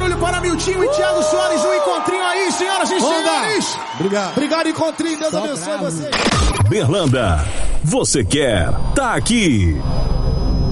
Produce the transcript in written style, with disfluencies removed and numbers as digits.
barulho para Miltinho e Thiago Soares, um encontrinho aí, senhoras e senhores. Obrigado, encontrinho, Deus abençoe vocês. Berlanda, você quer, tá aqui.